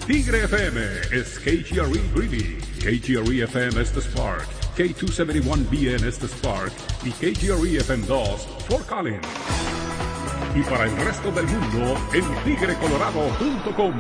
Tigre FM is KGRE Greeley, KGRE FM es The Spark, K271BN es The Spark y KGRE FM 2 Fort Collins. Y para el resto del mundo en tigrecolorado.com.